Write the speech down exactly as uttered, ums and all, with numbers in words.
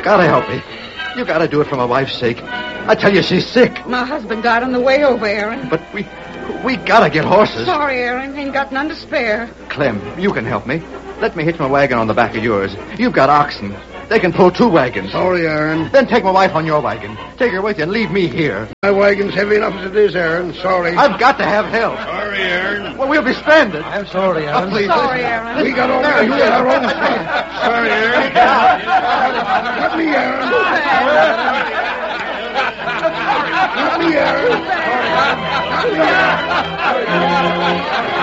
gotta help me. You gotta do it for my wife's sake. I tell you, she's sick. My husband died on the way over, Aaron. But we we gotta get horses. Sorry, Aaron. Ain't got none to spare. Clem, you can help me. Let me hitch my wagon on the back of yours. You've got oxen. They can pull two wagons. Sorry, Aaron. Then take my wife on your wagon. Take her with you and leave me here. My wagon's heavy enough as it is, Aaron. Sorry. I've got to have help. Sorry, Aaron. Well, we'll be stranded. I'm sorry, Aaron. Oh, please, Sorry, listen. Aaron. We got all There, the you way our own get stuff. Sorry, Aaron. Let me, Aaron. Let me, Aaron. Let me, Aaron.